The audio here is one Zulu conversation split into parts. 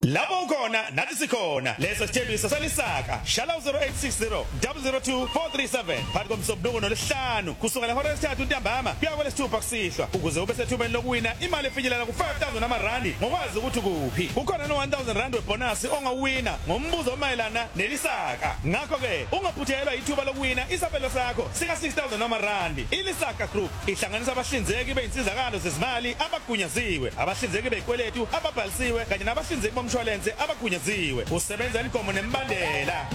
Labo khona nathi sikhona leso sithembiso salisaka shala 0860 002 437 phakathi komsobuluko nolesihlanu kusukela ihora lesithathu ntambama kuya kwelesithupha kusihlwa ukuze ube sethubeni lokuwina imali efinyelela ku5,000 amarandi ngokwazi ukuthi kuphi kukhona no 1,000 rand webonus ongawina ngombuzo omayelana nelisaka ngakho ke ungaphuthelwa ithuba lokuwina isabelo sakho sika 6,000 amarandi ilisaka group ihlanganisa abahlinzeki beyinsizakalo zezimali abagunyaziwe abahlinzeki beyikweletu ababhalisiwe kanye nabahlinzeki bomshwalense abagunyaziwe usebenza inkomo nembandela.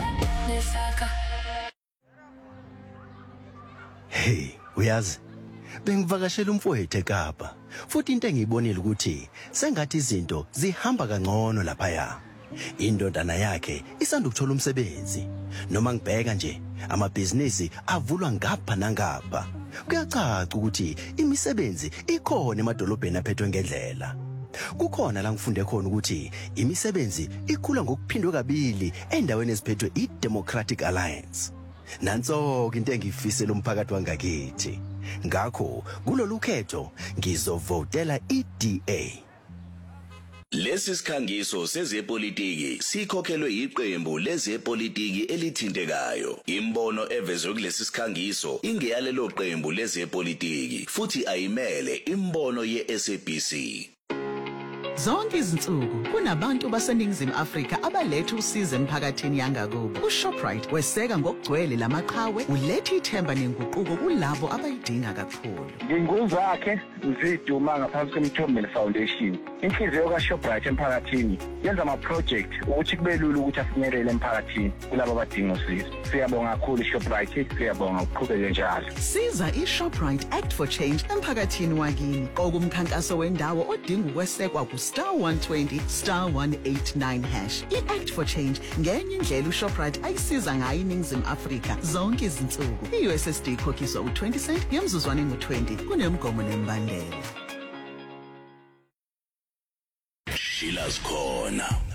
Hey, uyazi bengivakashela umfowethu eKapa futhi into engiyibonile ukuthi sengathi izinto zihamba kangcono lapha ya. Indodana yakhe isanda ukuthola umsebenzi noma ngibheka nje amabhizinisi avulwa ngapha nangapha. Kuyacaca ukuthi imisebenzi ikhona emadolobheni aphethwe ngendlela. Kukhona la ngifunde khona ukuthi imisebenzi ikhula ngokuphindwe kabili endaweni eziphethwe iDemocratic Alliance. Nanso into engifisela umphakathi wangakithi. Ngakho kulolu khetho ngizovotela iDA. Lesi sikhangiso sezepolitiki sikhokhelwe iqembu lezepolitiki elithintekayo. Imbono evezwe kulesi sikhangiso ingeyalelo qembu lezepolitiki futhi ayimele imbono yeSABC. Zonke izinsuku kunabantu baseNingizimu Afrika abaletha usizo emphakathini yangakubo. uShoprite weseka ngokugcwele lamaqhawe uletha ithemba nenguquko kulabo abayidinga kakhulu. Nginguzakhe Mziduma ngaphansi kweMthombeni Foundation. Inhliziyo kaShoprite emphakathini yenza ama-project ukuthi kube lula ukuthi afinyelele emphakathini kulabo abadinga usizo. Siyabonga kakhulu iShoprite, siyabonga ukuqhubeka njalo. Siza iShoprite Act for Change emphakathini wakini. Okumkhankaso wendawo odinga ukwesekwa *120 *189#. I-Act for Change ngenye indlela uShoprite ayisiza ngayo iNingizimu Afrika zonke izinsuku. I-USSD ikhokhiswa u20 cent yemzuzwana engu20 kunemgomo nembandela. Shila khona